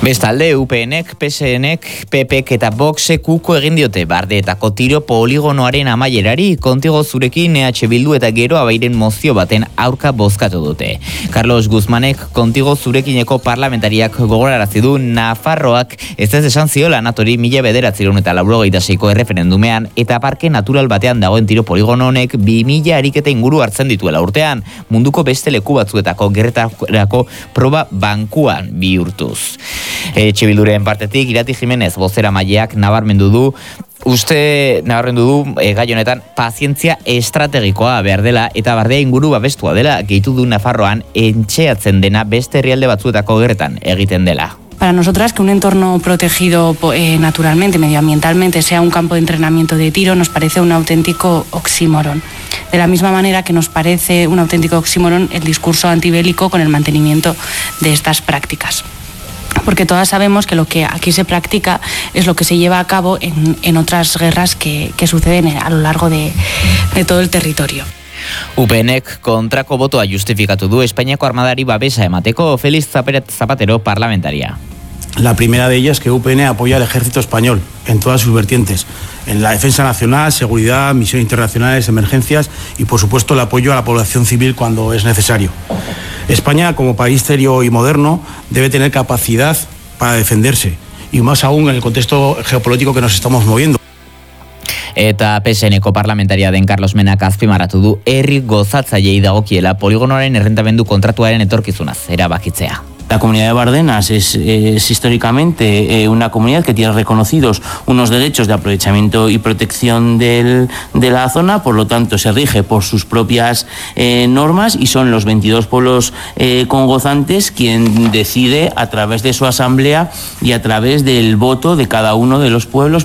Bestalde, UPNek, PSNek, PPek eta Voxek uko egin diote Bardeetako tiro poligonoaren amaierari, Kontigo zurekin EH Bildu eta Gero Abairen mozio baten aurka bozkatu dute. Carlos Guzmanek Kontigo zurekineko parlamentariak gogorarazi du Nafarroak ez esan ziola natori 1986ko erreferendumean eta parke natural batean dagoen tiro poligono honek 2000 ariketa inguru hartzen dituela urtean, munduko beste leku batzuetako gerretarako proba bankuan bihurtuz. EH Bilduren partetik Irati Jimenez bozeramaileak nabarmendu du gai honetan pazientzia estrategikoa behar dela eta Bardea inguru babestua dela, gehitu du Nafarroan entxeatzen dena beste herrialde batzuetako gerretan egiten dela. Para nosotras, que un entorno protegido naturalmente, medioambientalmente, sea un campo de entrenamiento de tiro, nos parece un auténtico oxímoron. De la misma manera que nos parece un auténtico oxímoron el discurso antibélico con el mantenimiento de estas prácticas. Porque todas sabemos que lo que aquí se practica es lo que se lleva a cabo en otras guerras que suceden a lo largo de todo el territorio. UPNek kontrako botoa justifikatu du Espainiako armadari babesa emateko Félix Zapatero parlamentaria. La primera de ellas es que UPN apoya al ejército español en todas sus vertientes, en la defensa nacional, seguridad, misiones internacionales, emergencias y por supuesto el apoyo a la población civil cuando es necesario. España, como país serio y moderno, debe tener capacidad para defenderse y más aún en el contexto geopolítico que nos estamos moviendo. Eta PSNeko parlamentaria den Carlos Menak azpimarratu du herri gozatzaileei dagokiela poligonoaren errentamendu kontratuaren etorkizunaz erabakitzea. La comunidad de Bardenas es históricamente una comunidad que tiene reconocidos unos derechos de aprovechamiento y protección de la zona, por lo tanto se rige por sus propias normas y son los 22 pueblos congozantes quien decide a través de su asamblea y a través del voto de cada uno de los pueblos.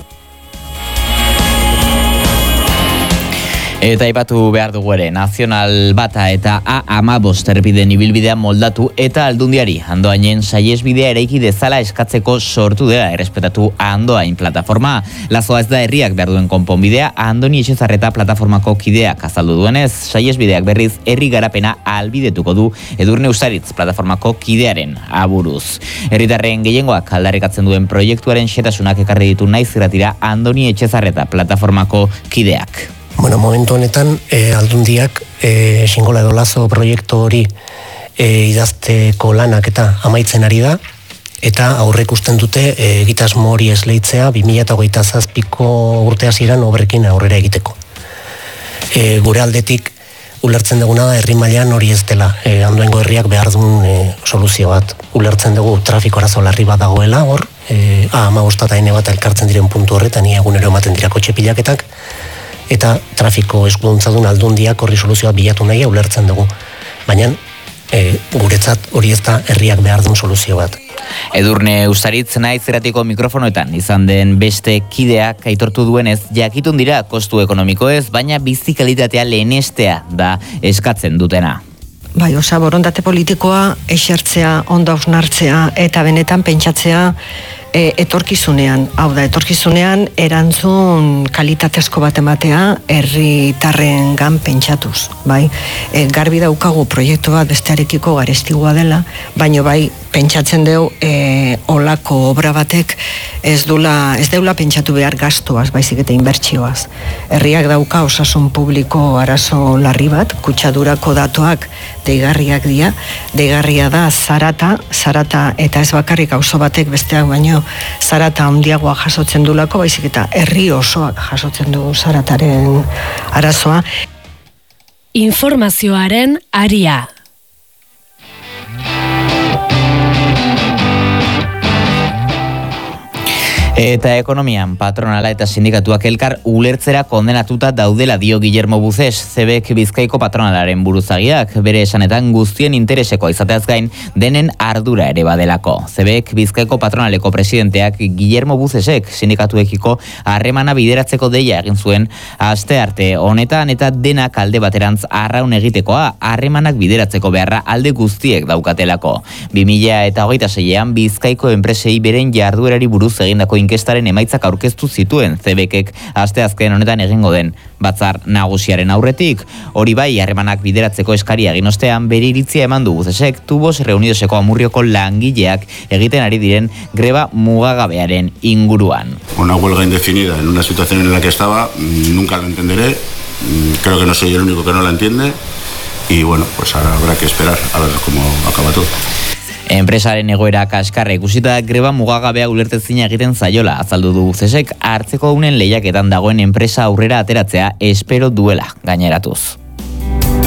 Eta aipatu behar dugu ere, Nazional Bata eta A15 errepideen ibilbidea moldatu eta Aldundiari Andoainen saihesbidea eraiki dezala eskatzeko sortu dela errespetatu Andoain plataforma. Lazoa ez da herriak behar duen konponbidea, Andoni Etxezarreta plataformako kideak azaldu duenez, saihesbideak berriz herri garapena ahalbidetuko du Edurne Usaritz plataformako kidearen aburuz. Herritarren gehiengoak aldarrikatzen duen proiektuaren xetasunak ekarri ditu naiz irratira Andoni Etxezarreta plataformako kideak. Bueno, momentu honetan Aldundiak Xingola edo Lazo proiektu hori idazteko lanak eta amaitzen ari da eta aurrek usten dute egitasmo hori esleitzea 2027ko urte hasieran obrekin aurrera egiteko. Gure aldetik ulertzen duguna da herri mailan hori ez dela Andoaingo herriak behar duen soluzio bat. Ulertzen dugu trafiko arazo larri bat dagoela hor, A15 eta N bat elkartzen diren puntu horretan egunero ematen dira kotxe pilaketak, eta trafiko eskuduntzadun Aldundiak horri soluzioa bilatu nahi ulertzen dugu. Baina guretzat hori ez da herriak behar duen soluzio bat. Edurne Usaritz naiz irratiko mikrofonoetan izan den beste kideak aitortu duenez, jakitun dira kostu ekonomikoez, baina bizi kalitatea lehenestea da eskatzen dutena. Bai, borondate politikoa esertzea, ondo hausnartzea eta benetan pentsatzea etorkizunean. Hau da, etorkizunean erantzun kalitatezko bat ematea herritarrengan pentsatuz. Bai, garbi daukagu proiektu bat bestearekiko garestigua dela, baina bai pentsatzen deu olako obra batek ez deula pentsatu behar gastuaz, baizik eta inbertsioaz. Herriak dauka osasun publiko arazo larri bat, kutsadurako datuak deigarriak dira, deigarria da zarata eta ez bakarrik auzo batek besteak baino zarata handiagoa jasotzen dulako, baizik eta herri osoak jasotzen du zarataren arazoa. Informazioaren aria. Eta ekonomian, patronala eta sindikatuak elkar ulertzera kondenatuta daudela dio Guillermo Buzes, CBek Bizkaiko patronalaren buruzagiak, bere esanetan guztien interesekoa izateaz gain denen ardura ere badelako. CBek Bizkaiko patronaleko presidenteak Guillermo Buzesek sindikatuekiko harremana bideratzeko deia egin zuen aste arte honetan eta denak alde baterantz arraun egitekoa harremanak bideratzeko beharra alde guztiek daukatelako. 2026an Bizkaiko enpresei beren jarduerari buruz egindako inkestaren emaitzak aurkeztu zituen CBK-ek asteazken honetan egingo den batzar nagusiaren aurretik. Hori bai, harremanak bideratzeko eskaria egin ostean bere iritzia eman du Bucesek Tubos Reunidoseko Amurrioko langileak egiten ari diren greba mugagabearen inguruan. Una huelga indefinida en una situación en la que estaba, nunca la entenderé. Creo que no soy el único que no la entiende. Y bueno, pues ahora habrá que esperar a ver cómo acaba todo. Enpresaren egoera kaskarra ikusita greba mugagabea ulertezina egiten zaiola azaldu du Bucesek hartzeko unen lehiaketan dagoen enpresa aurrera ateratzea espero duela gaineratuz.